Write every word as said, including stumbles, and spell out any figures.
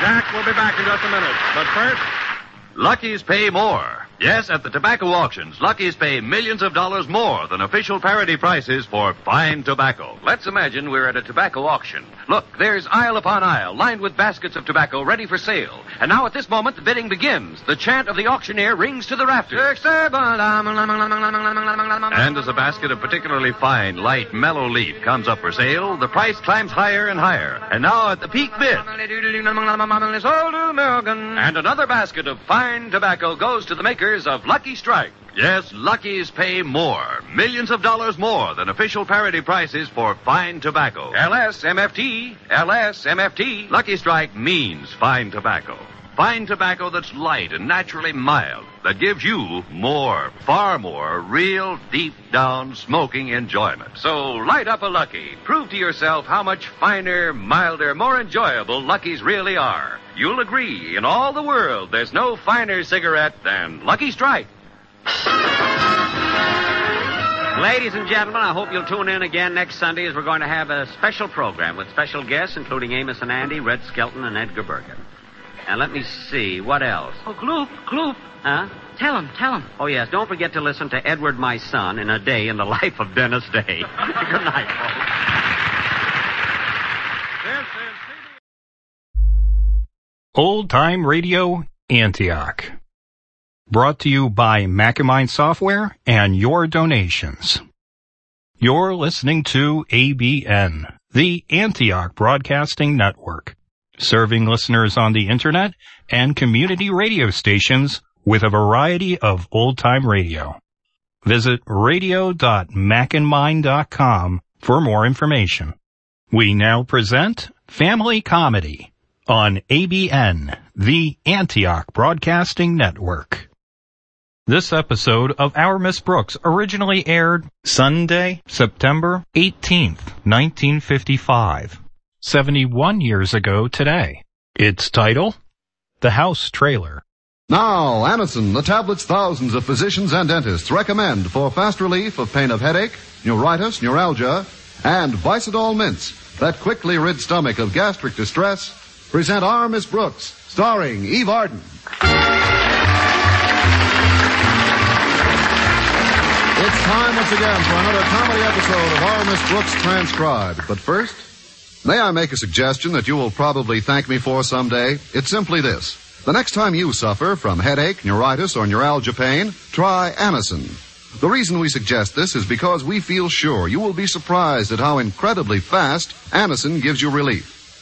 Jack will be back in just a minute. But first, Lucky's pay more. Yes, at the tobacco auctions, Lucky's pay millions of dollars more than official parity prices for fine tobacco. Let's imagine we're at a tobacco auction. Look, there's aisle upon aisle, lined with baskets of tobacco ready for sale. And now at this moment, the bidding begins. The chant of the auctioneer rings to the rafters. And as a basket of particularly fine, light, mellow leaf comes up for sale, the price climbs higher and higher. And now at the peak bid. And another basket of fine tobacco goes to the maker of Lucky Strike. Yes, Lucky's pay more. Millions of dollars more than official parity prices for fine tobacco. L S M F T. L S M F T. Lucky Strike means fine tobacco. Fine tobacco that's light and naturally mild. That gives you more, far more, real, deep-down smoking enjoyment. So light up a Lucky. Prove to yourself how much finer, milder, more enjoyable Luckies really are. You'll agree, in all the world, there's no finer cigarette than Lucky Strike. Ladies and gentlemen, I hope you'll tune in again next Sunday as we're going to have a special program with special guests, including Amos and Andy, Red Skelton, and Edgar Bergen. And let me see, what else? Oh, Gloop, Gloop. Huh? Tell him, tell him. Oh, yes, don't forget to listen to Edward, My Son, in a Day in the Life of Dennis Day. Good night, folks. this is C B S. Old Time Radio, Antioch. Brought to you by Macamine Software and your donations. You're listening to A B N, the Antioch Broadcasting Network, serving listeners on the Internet and community radio stations with a variety of old-time radio. Visit radio dot macandmine dot com for more information. We now present Family Comedy on A B N, the Antioch Broadcasting Network. This episode of Our Miss Brooks originally aired Sunday, September eighteenth, nineteen fifty-five, seventy-one years ago today. Its title, The House Trailer. Now, Anacin, the tablets thousands of physicians and dentists recommend for fast relief of pain of headache, neuritis, neuralgia, and Vicodol mints that quickly rid stomach of gastric distress, present Our Miss Brooks, starring Eve Arden. It's time once again for another comedy episode of Our Miss Brooks Transcribed. But first, may I make a suggestion that you will probably thank me for someday? It's simply this. The next time you suffer from headache, neuritis, or neuralgia pain, try Anacin. The reason we suggest this is because we feel sure you will be surprised at how incredibly fast Anacin gives you relief.